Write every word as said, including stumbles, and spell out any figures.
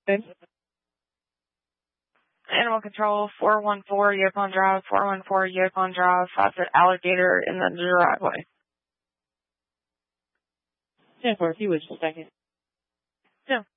Okay. Animal Control, four one four Yukon Drive, four one four Yukon Drive, five foot alligator in the driveway. ten four, if you would, just a second. Yeah.